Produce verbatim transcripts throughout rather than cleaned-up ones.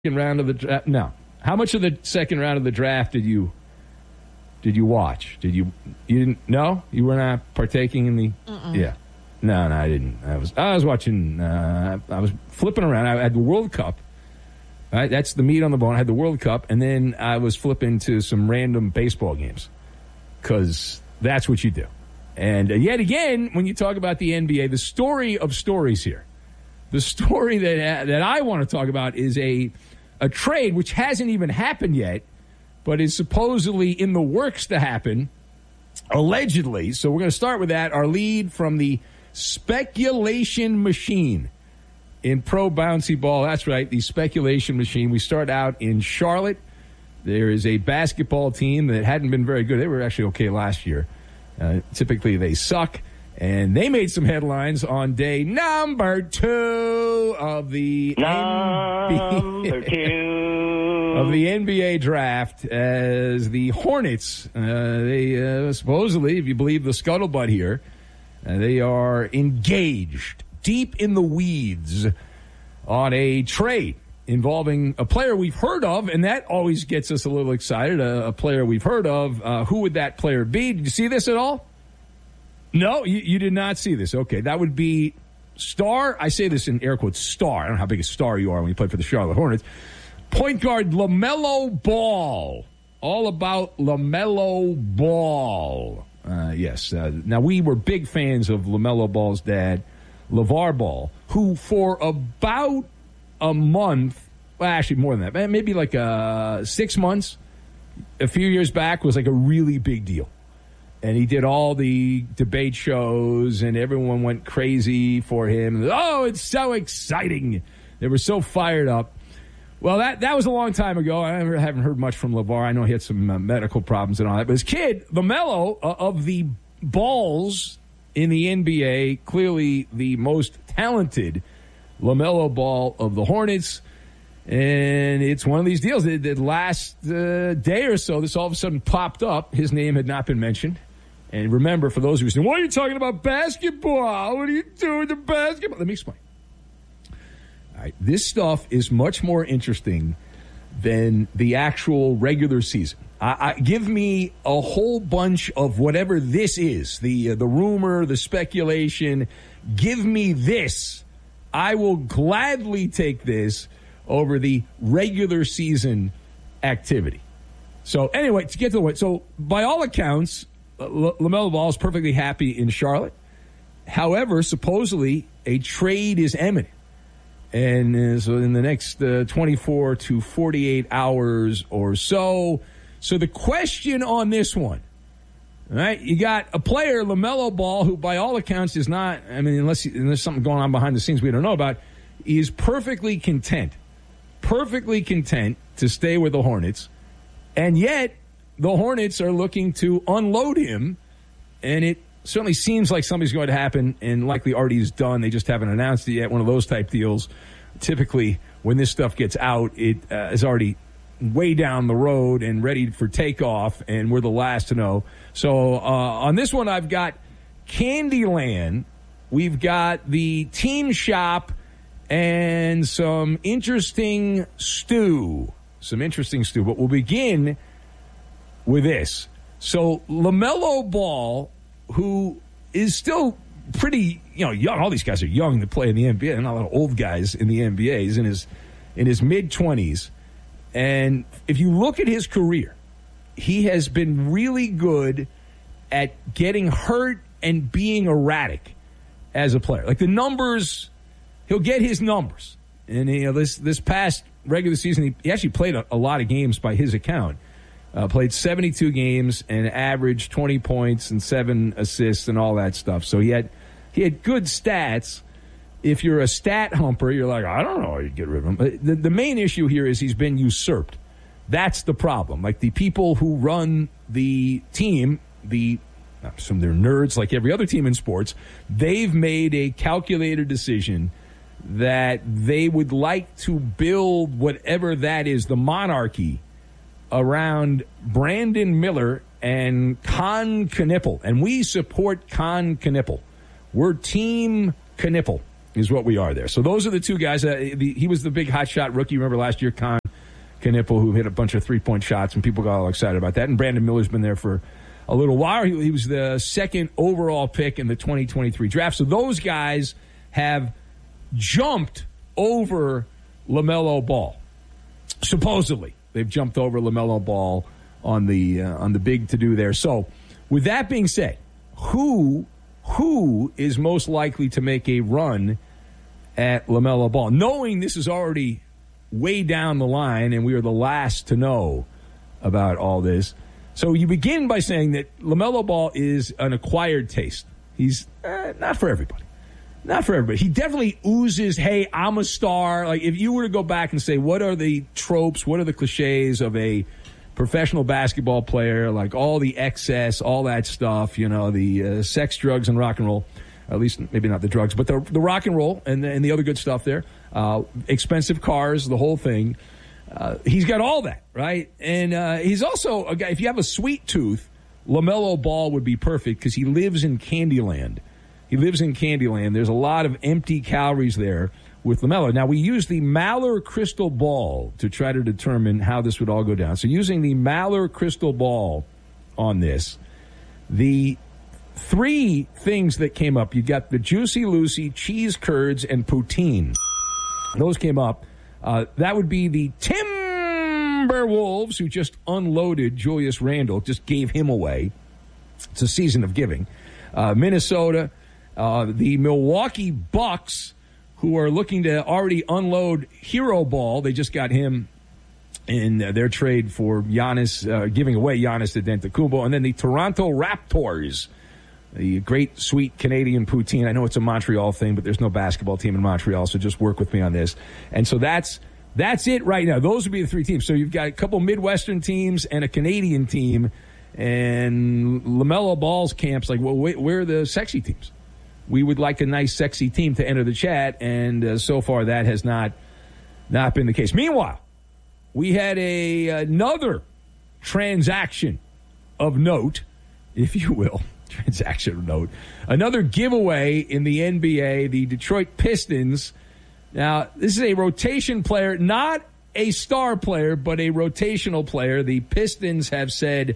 second round of the draft? No. How much of the second round of the draft did you did you watch? Did you you didn't? No, you were not partaking in the. Mm-mm. Yeah. No, no, I didn't. I was I was watching. Uh, I was flipping around. I had the World Cup. Right, that's the meat on the bone. I had the World Cup, and then I was flipping to some random baseball games because that's what you do. And uh, yet again, when you talk about the N B A, the story of stories here, the story that that I want to talk about is a a trade which hasn't even happened yet, but is supposedly in the works to happen, allegedly. So we're going to start with that. Our lead from the speculation machine in pro bouncy ball. That's right, the speculation machine. We start out in Charlotte. There is a basketball team that hadn't been very good. They were actually okay last year. Uh, typically they suck. And they made some headlines on day number two of the number N B A, two of the N B A draft as the Hornets, uh, they uh, supposedly, if you believe the scuttlebutt here, uh, they are engaged deep in the weeds on a trade involving a player we've heard of, and that always gets us a little excited, a, a player we've heard of. Uh, who would that player be? Did you see this at all? No, you, you did not see this. Okay, that would be star, I say this in air quotes, star. I don't know how big a star you are when you play for the Charlotte Hornets. Point guard LaMelo Ball. All about LaMelo Ball. Uh, yes. Uh, now, we were big fans of LaMelo Ball's dad, LeVar Ball, who for about a month, well, actually more than that, maybe like uh, six months, a few years back, was like a really big deal. And he did all the debate shows, and everyone went crazy for him. Oh, it's so exciting. They were so fired up. Well, that, that was a long time ago. I haven't heard much from LeVar. I know he had some uh, medical problems and all that. But his kid, LaMelo, uh, of the Balls in the N B A, clearly the most talented LaMelo Ball of the Hornets. And it's one of these deals that, that last uh, day or so, this all of a sudden popped up. His name had not been mentioned. And remember, for those who are saying, why are you talking about basketball? What are you doing to basketball? Let me explain. All right, this stuff is much more interesting than the actual regular season. I, I, give me a whole bunch of whatever this is, the uh, the rumor, the speculation. Give me this. I will gladly take this over the regular season activity. So anyway, to get to the point, so by all accounts, L- LaMelo Ball is perfectly happy in Charlotte. However, supposedly a trade is imminent. And uh, so in the next uh, twenty-four to forty-eight hours or so. So the question on this one, all right, you got a player, LaMelo Ball, who by all accounts is not, I mean, unless, he, unless there's something going on behind the scenes we don't know about, he is perfectly content, perfectly content to stay with the Hornets. And yet the Hornets are looking to unload him, and it certainly seems like something's going to happen, and likely already is done. They just haven't announced it yet. One of those type deals. Typically, when this stuff gets out, it uh, is already way down the road and ready for takeoff, and we're the last to know. So uh, on this one, I've got Candyland. We've got the team shop and some interesting stew. Some interesting stew. But we'll begin with this. So LaMelo Ball, who is still pretty, you know, young. All these guys are young to play in the N B A. There are not a lot of old guys in the N B A. He's in his in his mid-twenties. And if you look at his career, he has been really good at getting hurt and being erratic as a player. Like the numbers, he'll get his numbers. And you know, this this past regular season, he, he actually played a, a lot of games by his account. Uh, played seventy-two games and averaged twenty points and seven assists and all that stuff. So he had he had good stats. If you're a stat humper, you're like, I don't know how you get rid of him. But the, the main issue here is he's been usurped. That's the problem. Like the people who run the team, the I assume they're nerds like every other team in sports, they've made a calculated decision that they would like to build whatever that is, the monarchy, around Brandon Miller and Con Knippel. And we support Con Knippel. We're Team Knippel. is what we are there. So those are the two guys. Uh, the, he was the big hotshot rookie. Remember last year, Con Knippel, who hit a bunch of three-point shots, and people got all excited about that. And Brandon Miller's been there for a little while. He, he was the second overall pick in the twenty twenty-three draft. So those guys have jumped over LaMelo Ball. Supposedly, they've jumped over LaMelo Ball on the uh, on the big to-do there. So with that being said, who who is most likely to make a run at LaMelo Ball? Knowing this is already way down the line, and we are the last to know about all this. So you begin by saying that LaMelo Ball is an acquired taste. He's eh, not for everybody. Not for everybody. He definitely oozes, hey, I'm a star. Like, if you were to go back and say, what are the tropes, what are the cliches of a professional basketball player, like all the excess, all that stuff, you know, the uh, sex, drugs, and rock and roll. At least maybe not the drugs, but the, the rock and roll and the, and the other good stuff there. Uh, expensive cars, the whole thing. Uh, he's got all that, right? And uh, he's also a guy, if you have a sweet tooth, LaMelo Ball would be perfect because he lives in Candyland. He lives in Candyland. There's a lot of empty calories there with LaMelo. Now, we use the Maller crystal ball to try to determine how this would all go down. So using the Maller crystal ball on this, the three things that came up, you got the Juicy Lucy, cheese curds, and poutine. Those came up. Uh, that would be the Timberwolves, who just unloaded Julius Randle, just gave him away. It's a season of giving. Uh, Minnesota, uh, the Milwaukee Bucks, who are looking to already unload Hero Ball. They just got him in uh, their trade for Giannis, uh, giving away Giannis Antetokounmpo. And then the Toronto Raptors, the great, sweet Canadian poutine. I know it's a Montreal thing, but there's no basketball team in Montreal, so just work with me on this. And so that's that's it right now. Those would be the three teams. So you've got a couple Midwestern teams and a Canadian team, and LaMelo Ball's camp's like, well, where are the sexy teams? We would like a nice, sexy team to enter the chat, and uh, so far that has not not been the case. Meanwhile, we had a another transaction of note, if you will. Transaction note. Another giveaway in the N B A, the Detroit Pistons. Now, this is a rotation player, not a star player, but a rotational player. The Pistons have said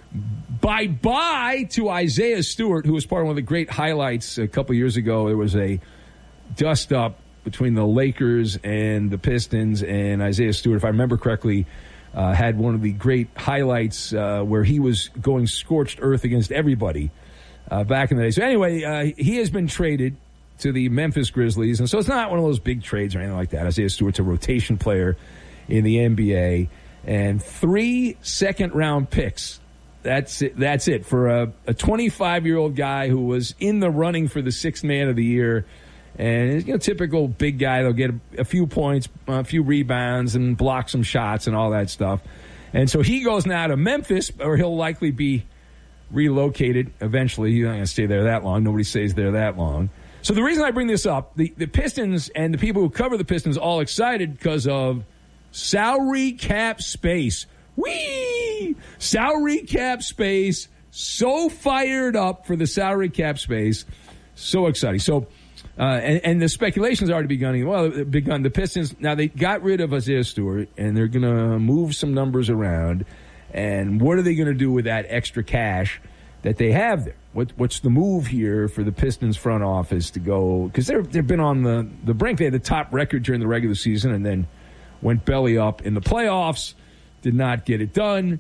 bye-bye to Isaiah Stewart, who was part of one of the great highlights a couple years ago. There was a dust-up between the Lakers and the Pistons, and Isaiah Stewart, if I remember correctly, uh, had one of the great highlights uh, where he was going scorched earth against everybody uh, back in the day. So anyway, uh, he has been traded to the Memphis Grizzlies, and so it's not one of those big trades or anything like that. Isaiah Stewart's a rotation player in the N B A, and three second-round picks. That's it. That's it for a, a twenty-five-year-old guy who was in the running for the sixth man of the year. And, you know, typical big guy. They'll get a, a few points, a few rebounds, and block some shots and all that stuff. And so he goes now to Memphis, or he'll likely be relocated eventually. He's not going to stay there that long. Nobody stays there that long. So the reason I bring this up, the, the Pistons and the people who cover the Pistons all excited because of salary cap space. Whee! Salary cap space. So fired up for the salary cap space. So exciting. So... Uh, and, and the speculation's already begun. Well, begun. The Pistons, now they got rid of Isaiah Stewart, and they're going to move some numbers around. And what are they going to do with that extra cash that they have there? What, what's the move here for the Pistons front office to go? Because they've been on the, the brink. They had the top record during the regular season and then went belly up in the playoffs, did not get it done.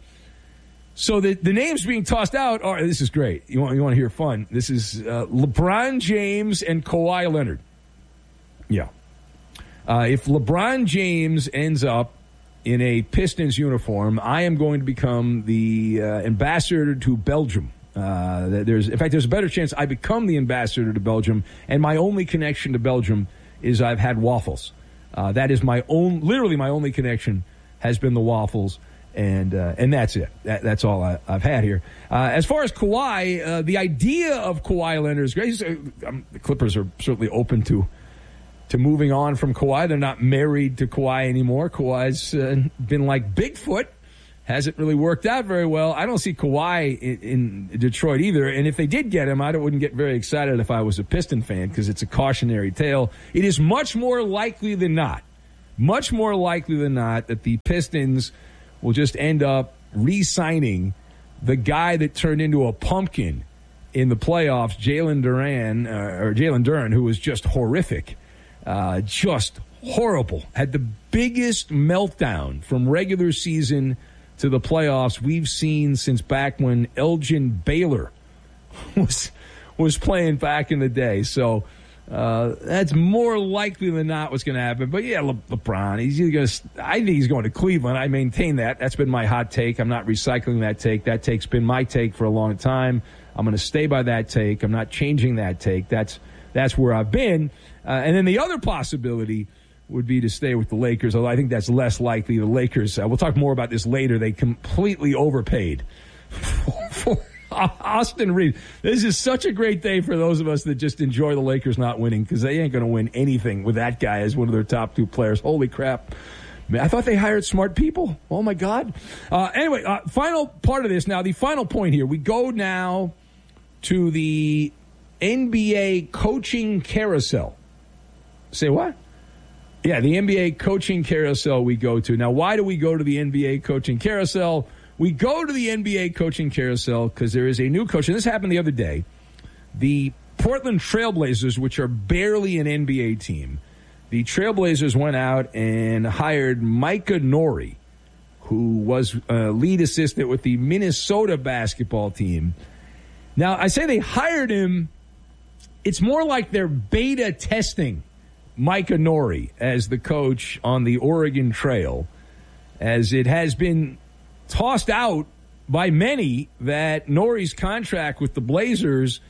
So the, the names being tossed out are, this is great. You want, you want to hear fun. This is uh, LeBron James and Kawhi Leonard. Yeah. Uh, if LeBron James ends up in a Pistons uniform, I am going to become the uh, ambassador to Belgium. Uh, there's, in fact, there's a better chance I become the ambassador to Belgium, and my only connection to Belgium is I've had waffles. Uh, that is my own, literally my only connection has been the waffles. And uh, and that's it. That, that's all I, I've had here. Uh, as far as Kawhi, uh, the idea of Kawhi Leonard is great. Um, the Clippers are certainly open to to moving on from Kawhi. They're not married to Kawhi anymore. Kawhi's uh, been like Bigfoot, hasn't really worked out very well. I don't see Kawhi in, in Detroit either. And if they did get him, I wouldn't get very excited if I was a Piston fan because it's a cautionary tale. It is much more likely than not, much more likely than not that the Pistons will just end up re-signing the guy that turned into a pumpkin in the playoffs, Jalen Duran, uh, or Jalen Duran, who was just horrific, uh, just horrible. Had the biggest meltdown from regular season to the playoffs we've seen since back when Elgin Baylor was was playing back in the day. So uh, that's more likely than not what's going to happen. But yeah, Le- LeBron, he's either going to. I think he's going to Cleveland. I maintain that. That's been my hot take. I'm not recycling that take. That take's been my take for a long time. I'm going to stay by that take. I'm not changing that take. That's that's where I've been. Uh, and then the other possibility would be to stay with the Lakers, although I think that's less likely. The Lakers, uh, we'll talk more about this later, they completely overpaid for, for Austin Reeves. This is such a great day for those of us that just enjoy the Lakers not winning because they ain't going to win anything with that guy as one of their top two players. Holy crap. Man, I thought they hired smart people. Oh, my God. Uh, anyway, uh, final part of this. Now, the final point here. We go now to the N B A coaching carousel. Say what? Yeah, the N B A coaching carousel we go to. Now, why do we go to the N B A coaching carousel? We go to the N B A coaching carousel because there is a new coach, and this happened the other day. The Portland Trailblazers, which are barely an N B A team, the Trailblazers went out and hired Micah Nori, who was a lead assistant with the Minnesota basketball team. Now, I say they hired him. It's more like they're beta testing Micah Nori as the coach on the Oregon Trail, as it has been tossed out by many that Nori's contract with the Blazers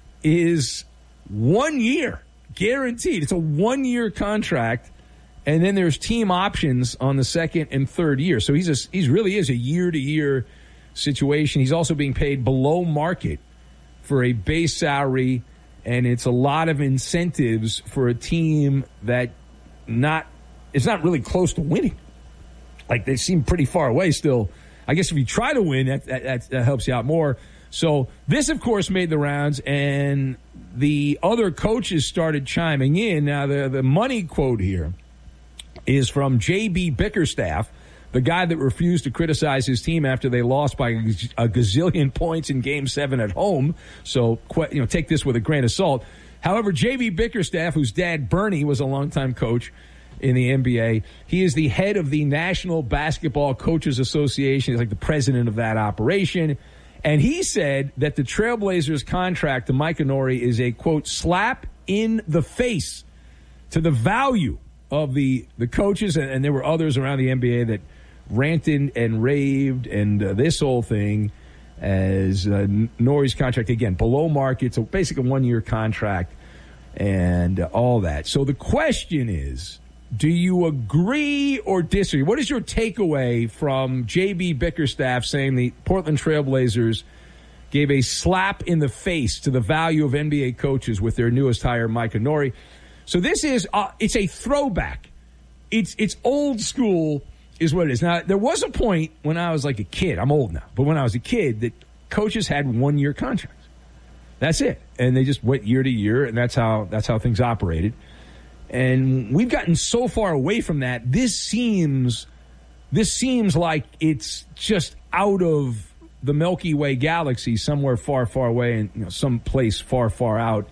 is one year guaranteed. It's a one-year contract, and then there's team options on the second and third year. So he's a, he's really is a year-to-year situation. He's also being paid below market for a base salary, and it's a lot of incentives for a team that not it's not really close to winning. Like, they seem pretty far away still. I guess if you try to win, that, that, that helps you out more. So this, of course, made the rounds, and the other coaches started chiming in. Now, the, the money quote here is from J B Bickerstaff, the guy that refused to criticize his team after they lost by a gazillion points in Game seven at home. So, you know, take this with a grain of salt. However, J B Bickerstaff, whose dad, Bernie, was a longtime coach in the N B A, he is the head of the National Basketball Coaches Association. He's like the president of that operation. And he said that the Trailblazers' contract to Micah Nori is a, quote, slap in the face to the value of the, the coaches. And, and there were others around the N B A that ranted and raved and uh, this whole thing as uh, Nori's contract, again, below market. So basically a one-year contract and uh, all that. So the question is, do you agree or disagree? What is your takeaway from J B Bickerstaff saying the Portland Trailblazers gave a slap in the face to the value of N B A coaches with their newest hire, Micah Nori? So this is, uh, it's a throwback. It's, it's old school is what it is. Now, there was a point when I was like a kid. I'm old now. But when I was a kid, that coaches had one-year contracts. That's it. And they just went year to year, and that's how that's how things operated. And we've gotten so far away from that. This seems this seems like it's just out of the Milky Way galaxy, somewhere far, far away, and you know, some place far, far out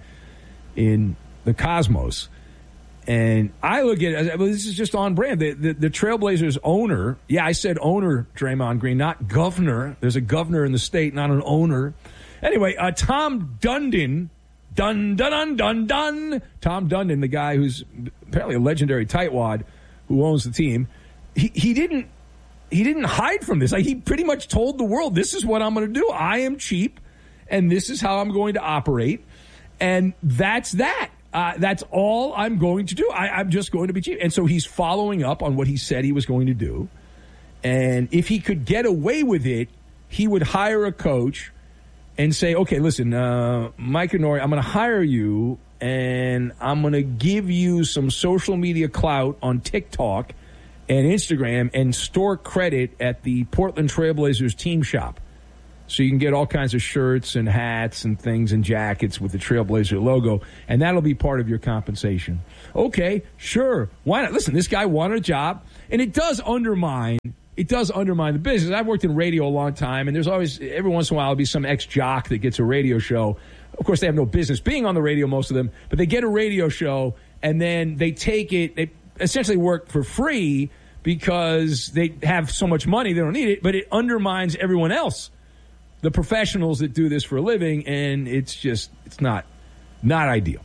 in the cosmos. And I look at it, well, this is just on brand. The, the, the Trailblazers owner, yeah, I said owner, Draymond Green, not governor. There's a governor in the state, not an owner. Anyway, uh, Tom Dundon, dun, dun, dun, dun, dun. Tom Dundon, the guy who's apparently a legendary tightwad who owns the team, he, he didn't he didn't hide from this. Like, he pretty much told the world, this is what I'm going to do. I am cheap, and this is how I'm going to operate. And that's that. Uh, that's all I'm going to do. I, I'm just going to be cheap. And so he's following up on what he said he was going to do. And if he could get away with it, he would hire a coach and say, okay, listen, uh, Micah Nori, I'm going to hire you, and I'm going to give you some social media clout on TikTok, and Instagram and store credit at the Portland Trailblazers team shop. So you can get all kinds of shirts and hats and things and jackets with the Trailblazer logo, and that'll be part of your compensation. Okay, sure. Why not? Listen, this guy wanted a job, and it does undermine it does undermine the business. I've worked in radio a long time, and there's always, every once in a while, there'll be some ex-jock that gets a radio show. Of course, they have no business being on the radio, most of them, but they get a radio show, and then they take it, they essentially work for free because they have so much money, they don't need it, but it undermines everyone else, the professionals that do this for a living, and it's just, it's not, not ideal.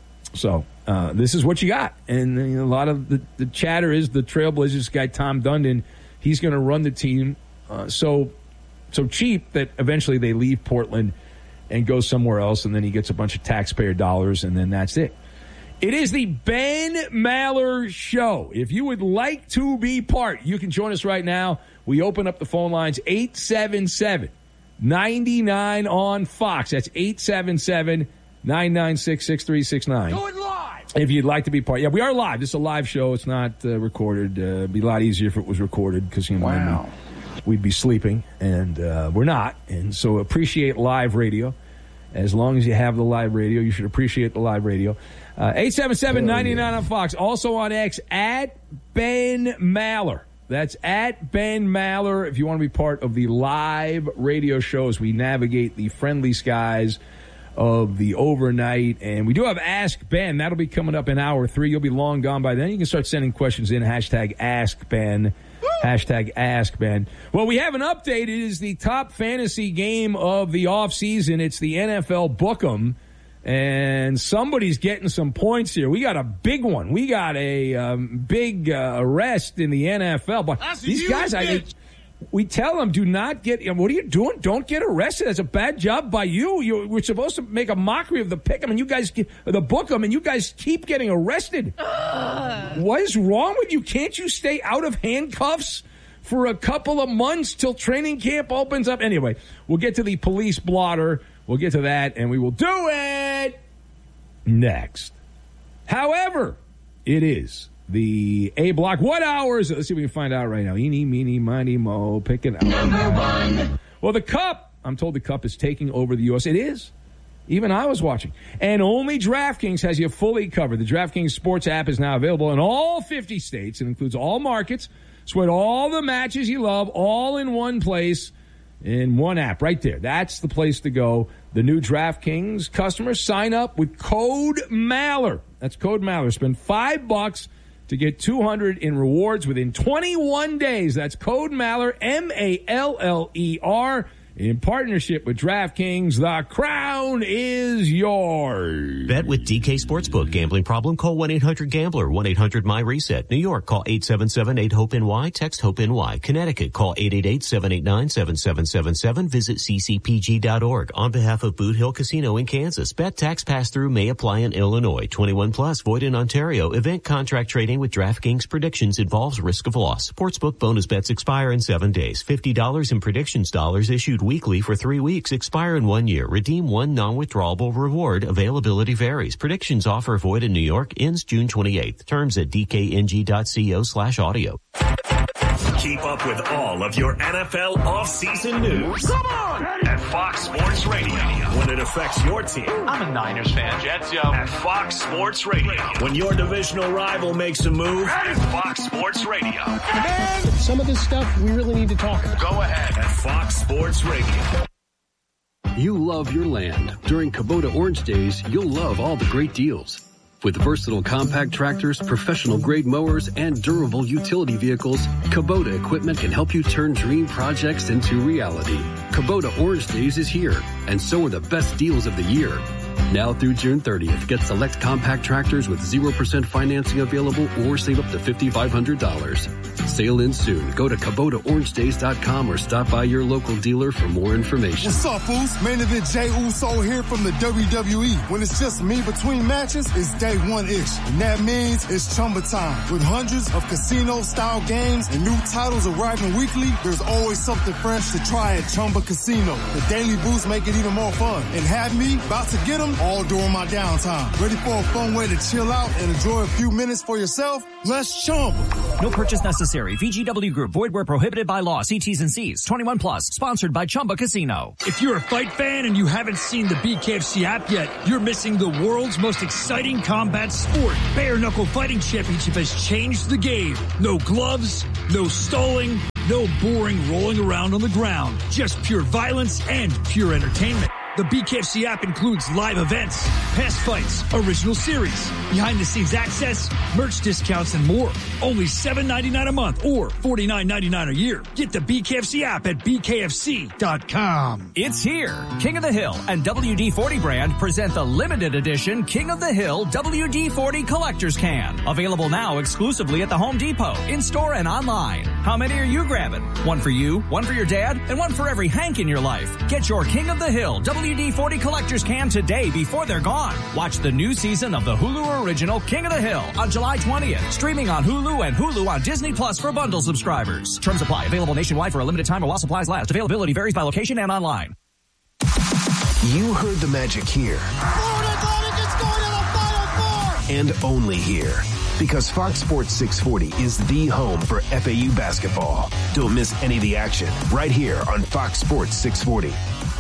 So, uh, this is what you got. And you know, a lot of the, the chatter is the Trailblazers guy, Tom Dundon, he's going to run the team uh, so so cheap that eventually they leave Portland and go somewhere else, and then he gets a bunch of taxpayer dollars, and then that's it. It is the Ben Maller Show. If you would like to be part, you can join us right now. We open up the phone lines, eight seven seven, nine nine on Fox. That's eight seven seven, nine nine six, six three six nine. Do it live! If you'd like to be part. Yeah, we are live. This is a live show. It's not uh, recorded. Uh, it'd be a lot easier if it was recorded because, you know, Wow. we'd be sleeping, and uh, we're not. And so appreciate live radio. As long as you have the live radio, you should appreciate the live radio. Uh, eight seven seven, nine nine on Fox. Also on X, at Ben Maller. That's at Ben Maller if you want to be part of the live radio show as we navigate the friendly skies of the overnight. And we do have Ask Ben. That'll be coming up in hour three. You'll be long gone by then. You can start sending questions in. Hashtag Ask Ben. Hashtag Ask Ben. Well, we have an update. It is the top fantasy game of the offseason. It's the N F L Book'em. And somebody's getting some points here. We got a big one. We got a um, big uh, arrest in the N F L. But That's these you, guys, I bitch. we tell them, do not get, what are you doing? Don't get arrested. That's a bad job by you. you we're supposed to make a mockery of the pick 'em, and you guys, the book 'em, and you guys keep getting arrested. Ugh. What is wrong with you? Can't you stay out of handcuffs for a couple of months till training camp opens up? Anyway, we'll get to the police blotter. We'll get to that, and we will do it next. However, it is the A block. What hours? Let's see if we can find out right now. Eeny, meeny, miny, mo. Pick it out. Number one. Well, the Cup. I'm told the Cup is taking over the U S. It is. Even I was watching. And only DraftKings has you fully covered. The DraftKings Sports app is now available in all fifty states. It includes all markets. Sweat all the matches you love, all in one place, in one app right there. That's the place to go. The new DraftKings customers sign up with code Maller. That's code Maller. Spend five bucks to get two hundred in rewards within twenty-one days. That's code Maller, M A L L E R. In partnership with DraftKings, the crown is yours. Bet with D K Sportsbook. Gambling problem? Call one eight hundred gambler, one eight hundred my reset. New York, call eight seven seven, eight hope N Y, text HOPE-NY. Connecticut, call eight eight eight, seven eight nine, seven seven seven seven. Visit c c p g dot org. On behalf of Boot Hill Casino in Kansas, bet tax pass-through may apply in Illinois. twenty-one plus, void in Ontario. Event contract trading with DraftKings predictions involves risk of loss. Sportsbook bonus bets expire in seven days. fifty dollars in predictions dollars issued weekly for three weeks, expire in one year. Redeem one non-withdrawable reward. Availability varies. Predictions offer void in New York. Ends June twenty-eighth. Terms at d k n g dot co slash audio. Keep up with all of your N F L offseason news. Come on! At Fox Sports Radio. When it affects your team. I'm a Niners fan. Jets, yo. At Fox Sports Radio. When your divisional rival makes a move. At Fox Sports Radio. And some of this stuff we really need to talk about. Go ahead. At Fox Sports Radio. You love your land. During Kubota Orange Days, you'll love all the great deals. With versatile compact tractors, professional-grade mowers, and durable utility vehicles, Kubota equipment can help you turn dream projects into reality. Kubota Orange Days is here, and so are the best deals of the year. Now through June thirtieth, get select compact tractors with zero percent financing available or save up to five thousand five hundred dollars. Sale in soon. Go to Kubota Orange Days dot com or stop by your local dealer for more information. What's up, fools? Main event Jey Uso here from the W W E. When it's just me between matches, it's day one-ish. And that means it's Chumba time. With hundreds of casino-style games and new titles arriving weekly, there's always something fresh to try at Chumba Casino. The daily boosts make it even more fun. And have me about to get them all during my downtime. Ready for a fun way to chill out and enjoy a few minutes for yourself? Let's Chumba. No purchase necessary. V G W Group. Void where prohibited by law. See T's and C's. twenty-one plus. Sponsored by Chumba Casino. If you're a fight fan and you haven't seen the B K F C app yet, you're missing the world's most exciting combat sport. Bare Knuckle Fighting Championship has changed the game. No gloves, no stalling, no boring rolling around on the ground. Just pure violence and pure entertainment. The B K F C app includes live events, past fights, original series, behind-the-scenes access, merch discounts, and more. Only seven ninety-nine a month or forty-nine ninety-nine a year. Get the B K F C app at B K F C dot com. It's here. King of the Hill and W D forty brand present the limited edition King of the Hill W D forty Collector's Can. Available now exclusively at the Home Depot, in-store and online. How many are you grabbing? One for you, one for your dad, and one for every Hank in your life. Get your King of the Hill W D forty Collector's Can today before they're gone. Watch the new season of the Hulu original King of the Hill on July twentieth. Streaming on Hulu and Hulu on Disney Plus for bundle subscribers. Terms apply. Available nationwide for a limited time while supplies last. Availability varies by location and online. You heard the magic here. Florida Atlantic is going to the Final Four! And only here. Because Fox Sports six forty is the home for F A U basketball. Don't miss any of the action right here on Fox Sports six forty.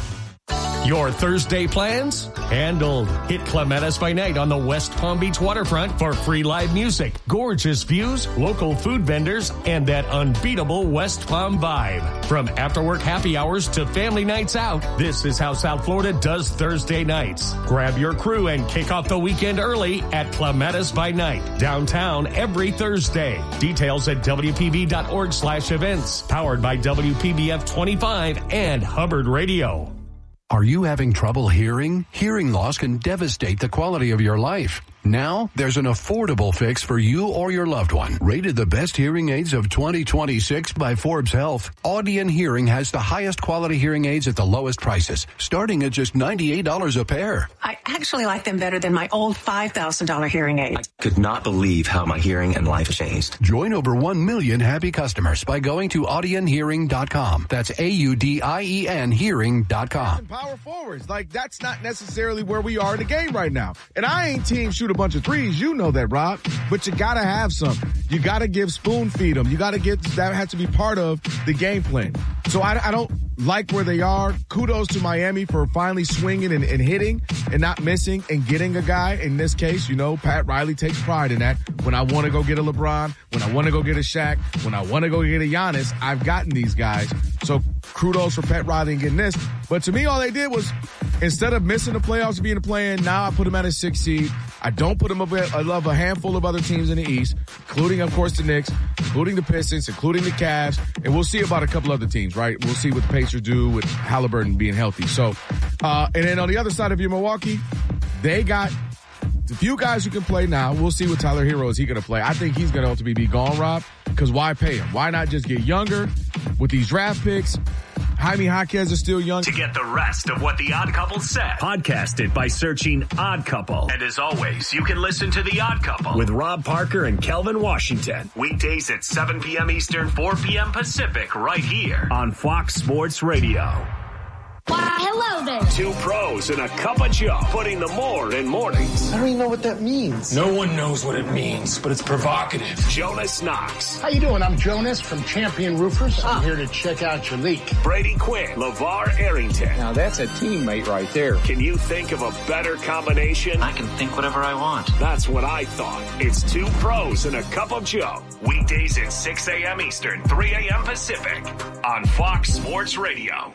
Your Thursday plans? Handled. Hit Clematis by Night on the West Palm Beach waterfront for free live music, gorgeous views, local food vendors, and that unbeatable West Palm vibe. From after-work happy hours to family nights out, this is how South Florida does Thursday nights. Grab your crew and kick off the weekend early at Clematis by Night, downtown every Thursday. Details at W P B dot org slash events. Powered by W P B F twenty-five and Hubbard Radio. Are you having trouble hearing? Hearing loss can devastate the quality of your life. Now, there's an affordable fix for you or your loved one. Rated the best hearing aids of twenty twenty-six by Forbes Health, Audion Hearing has the highest quality hearing aids at the lowest prices, starting at just ninety-eight dollars a pair. I actually like them better than my old five thousand dollars hearing aid. I could not believe how my hearing and life changed. Join over one million happy customers by going to audion hearing dot com. That's A U D I E N hearing dot com. Power forwards. Like, that's not necessarily where we are in the game right now. And I ain't team shoot a bunch of threes. You know that, Rob. But you got to have some. You got to give spoon feed them. You got to get, that has to be part of the game plan. So I, I don't like where they are. Kudos to Miami for finally swinging and, and hitting and not missing and getting a guy. In this case, you know, Pat Riley takes pride in that. When I want to go get a LeBron, when I want to go get a Shaq, when I want to go get a Giannis, I've gotten these guys. So kudos for Pat Riley and getting this. But to me, all they did was, instead of missing the playoffs and being a play-in, now I put them at a six seed. I don't put them above, I love a handful of other teams in the East, including, of course, the Knicks, including the Pistons, including the Cavs, and we'll see about a couple other teams, right? We'll see what the Pacers do with Halliburton being healthy. So, uh, and then on the other side of your Milwaukee, they got the few guys who can play now. We'll see what Tyler Hero is he going to play. I think he's going to ultimately be gone, Rob, because why pay him? Why not just get younger with these draft picks? Jaime Jaquez is still young. To get the rest of what The Odd Couple said, podcast it by searching Odd Couple. And as always, you can listen to The Odd Couple with Rob Parker and Kelvin Washington. Weekdays at seven p.m. Eastern, four p.m. Pacific, right here on Fox Sports Radio. Why, hello there. Two pros and a cup of Joe, putting the more in mornings. I don't even know what that means. No one knows what it means, but it's provocative. Jonas Knox. How you doing? I'm Jonas from Champion Roofers. I'm here to check out your leak. Brady Quinn. LeVar Arrington. Now that's a teammate right there. Can you think of a better combination? I can think whatever I want. That's what I thought. It's two pros and a cup of Joe. Weekdays at six a.m. Eastern, three a.m. Pacific on Fox Sports Radio.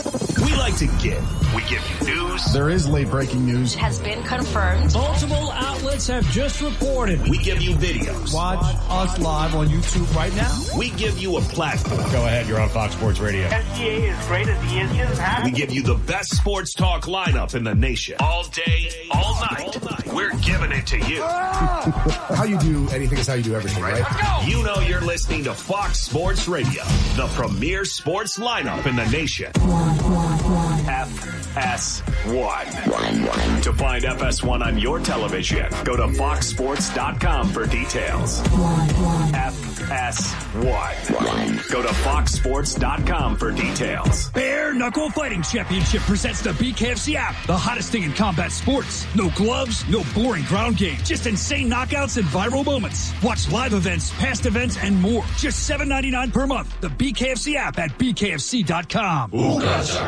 We like to give. We give you news. There is late breaking news. It has been confirmed. Multiple outlets have just reported. We give you videos. Watch us live on YouTube right now. We give you a platform. Go ahead, you're on Fox Sports Radio. S G A is great as he is. We give you the best sports talk lineup in the nation. All day, all night. All night. We're giving it to you. How you do anything is how you do everything, right? You know you're listening to Fox Sports Radio, the premier sports lineup in the nation. F S one. To find F S one on your television, go to fox sports dot com for details. F S one. Go to fox sports dot com for details. Bare Knuckle Fighting Championship presents the B K F C app, the hottest thing in combat sports. No gloves, no boring ground game, just insane knockouts and viral moments. Watch live events, past events, and more. Just seven ninety-nine per month. The B K F C app at b k f c dot com. Ooh, gotcha.